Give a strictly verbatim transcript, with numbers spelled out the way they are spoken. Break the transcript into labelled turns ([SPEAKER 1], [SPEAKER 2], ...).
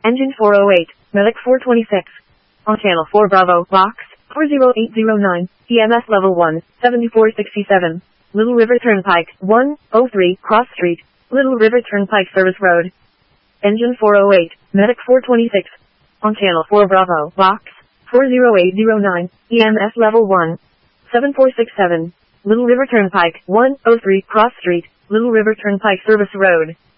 [SPEAKER 1] Engine four oh eight, Medic four twenty-six. On Channel four Bravo, Box four oh eight oh nine, E M S Level one, seventy-four sixty-seven. Little River Turnpike, one oh three, Cross Street, Little River Turnpike Service Road. Engine four oh eight, Medic four twenty-six. On Channel four Bravo, Box four oh eight oh nine, E M S Level one, seven four six seven. Little River Turnpike, one oh three, Cross Street, Little River Turnpike Service Road.